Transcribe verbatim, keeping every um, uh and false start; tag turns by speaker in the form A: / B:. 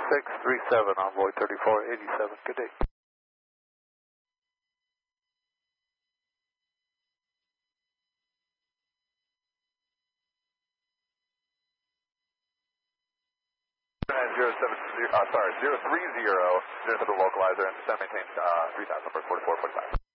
A: six three seven, Envoy thirty-four eighty-seven, good day.
B: Zero seven zero, uh, sorry, zero three zero, zero seven localizer, and descend maintain uh, three thousand for forty-four point five.